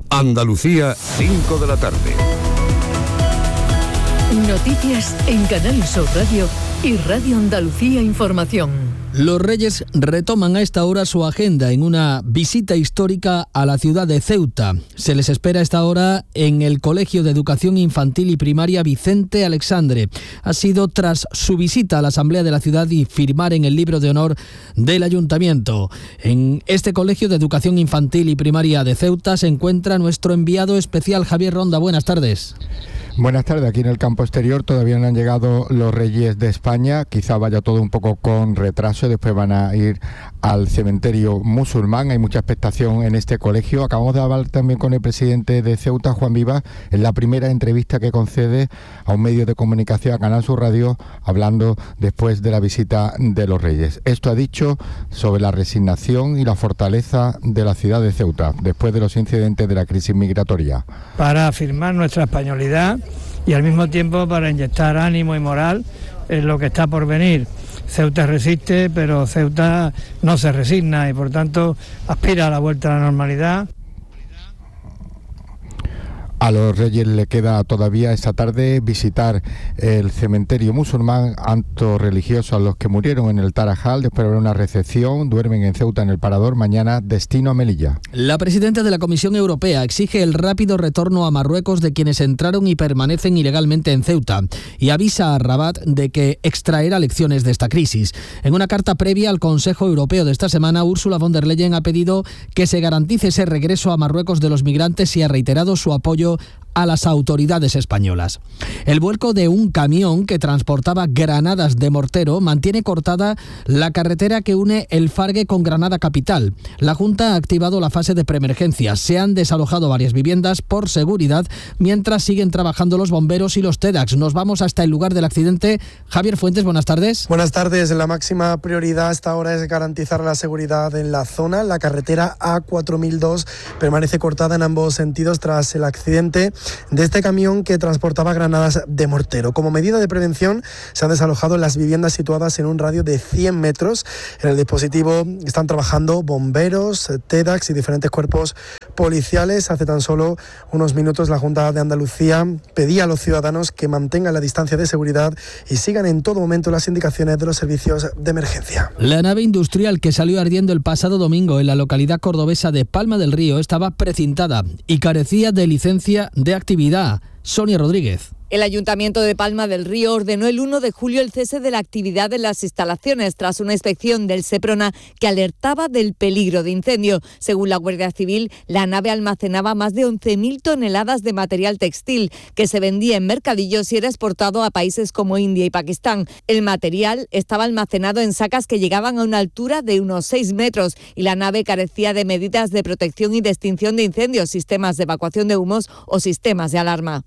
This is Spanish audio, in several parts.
Andalucía, 5 de la tarde. Noticias en Canal Sur Radio y Radio Andalucía Información. Los Reyes retoman a esta hora su agenda en una visita histórica a la ciudad de Ceuta. Se les espera a esta hora en el Colegio de Educación Infantil y Primaria Vicente Alexandre. Ha sido tras su visita a la Asamblea de la ciudad y firmar en el libro de honor del Ayuntamiento. En este Colegio de Educación Infantil y Primaria de Ceuta se encuentra nuestro enviado especial Javier Ronda. Buenas tardes. Buenas tardes. Aquí en el campo exterior todavía no han llegado los Reyes de España. Quizá vaya todo un poco con retraso. Después van a ir al cementerio musulmán. Hay mucha expectación en este colegio. Acabamos de hablar también con el presidente de Ceuta, Juan Vivas, en la primera entrevista que concede a un medio de comunicación, a Canal Sur Radio, hablando después de la visita de los Reyes. Esto ha dicho sobre la resignación y la fortaleza de la ciudad de Ceuta después de los incidentes de la crisis migratoria. Para afirmar nuestra españolidad y al mismo tiempo para inyectar ánimo y moral en lo que está por venir. Ceuta resiste, pero Ceuta no se resigna y por tanto aspira a la vuelta a la normalidad. A los Reyes le queda todavía esta tarde visitar el cementerio musulmán, acto religioso a los que murieron en el Tarajal. Después habrá una recepción, duermen en Ceuta en el Parador, mañana destino a Melilla. La presidenta de la Comisión Europea exige el rápido retorno a Marruecos de quienes entraron y permanecen ilegalmente en Ceuta y avisa a Rabat de que extraerá lecciones de esta crisis. En una carta previa al Consejo Europeo de esta semana, Ursula von der Leyen ha pedido que se garantice ese regreso a Marruecos de los migrantes y ha reiterado su apoyo a las autoridades españolas. El vuelco de un camión que transportaba granadas de mortero mantiene cortada la carretera que une el Fargue con Granada capital. La Junta ha activado la fase de preemergencia. Se han desalojado varias viviendas por seguridad mientras siguen trabajando los bomberos y los TEDx. Nos vamos hasta el lugar del accidente. Javier Fuentes, buenas tardes. Buenas tardes. La máxima prioridad hasta ahora es garantizar la seguridad en la zona. La carretera A4002 permanece cortada en ambos sentidos tras el accidente de este camión que transportaba granadas de mortero. Como medida de prevención, se han desalojado las viviendas situadas en un radio de 100 metros. En el dispositivo están trabajando bomberos, TEDx y diferentes cuerpos policiales. Hace tan solo unos minutos la Junta de Andalucía pedía a los ciudadanos que mantengan la distancia de seguridad y sigan en todo momento las indicaciones de los servicios de emergencia. La nave industrial que salió ardiendo el pasado domingo en la localidad cordobesa de Palma del Río estaba precintada y carecía de licencia de actividad. Sonia Rodríguez. El Ayuntamiento de Palma del Río ordenó el 1 de julio el cese de la actividad en las instalaciones tras una inspección del Seprona que alertaba del peligro de incendio. Según la Guardia Civil, la nave almacenaba más de 11.000 toneladas de material textil que se vendía en mercadillos y era exportado a países como India y Pakistán. El material estaba almacenado en sacas que llegaban a una altura de unos 6 metros y la nave carecía de medidas de protección y de extinción de incendios, sistemas de evacuación de humos o sistemas de alarma.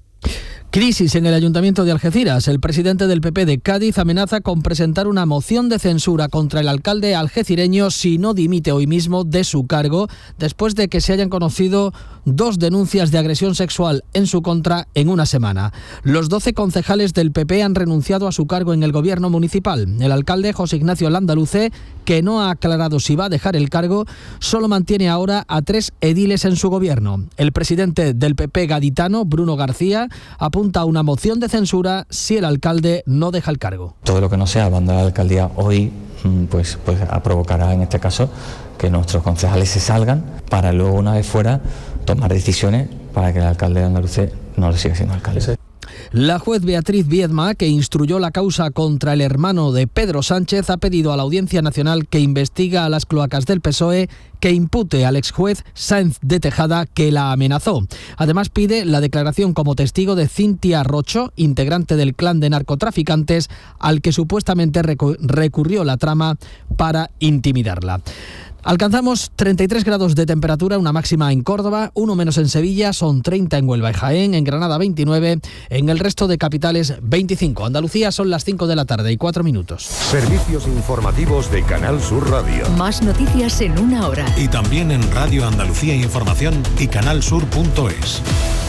Crisis en el Ayuntamiento de Algeciras. El presidente del PP de Cádiz amenaza con presentar una moción de censura contra el alcalde algecireño si no dimite hoy mismo de su cargo, después de que se hayan conocido 2 denuncias de agresión sexual en su contra en una semana. Los 12 concejales del PP han renunciado a su cargo en el gobierno municipal. El alcalde José Ignacio Landaluce, que no ha aclarado si va a dejar el cargo, solo mantiene ahora a 3 ediles en su gobierno. El presidente del PP gaditano, Bruno García, apunta a una moción de censura si el alcalde no deja el cargo. Todo lo que no sea abandonar la alcaldía hoy pues provocará en este caso que nuestros concejales se salgan para luego, una vez fuera, tomar decisiones para que el alcalde de Andalucía no le siga siendo alcalde. La juez Beatriz Viedma, que instruyó la causa contra el hermano de Pedro Sánchez, ha pedido a la Audiencia Nacional que investiga a las cloacas del PSOE que impute al exjuez Sáenz de Tejada, que la amenazó. Además, pide la declaración como testigo de Cintia Rocho, integrante del clan de narcotraficantes, al que supuestamente recurrió la trama para intimidarla. Alcanzamos 33 grados de temperatura, una máxima en Córdoba, 1 menos en Sevilla, son 30 en Huelva y Jaén, en Granada 29, en el resto de capitales 25. Andalucía son las 5 de la tarde y 4 minutos. Servicios informativos de Canal Sur Radio. Más noticias en una hora. Y también en Radio Andalucía Información y canalsur.es.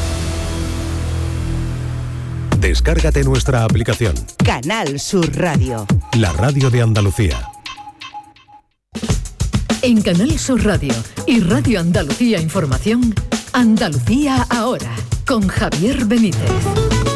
Descárgate nuestra aplicación. Canal Sur Radio. La radio de Andalucía. En Canal Sur Radio y Radio Andalucía Información, Andalucía ahora, con Javier Benítez.